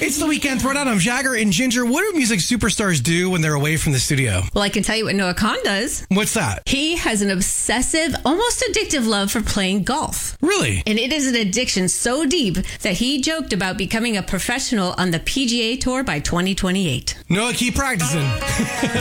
It's the Weekend Throwdown. I'm Jagger and Ginger. What do music superstars do when they're away from the studio? Well, I can tell you what Noah Kahn does. What's that? He has an obsessive, almost addictive love for playing golf. Really? And it is an addiction so deep that he joked about becoming a professional on the PGA Tour by 2028. Noah, keep practicing.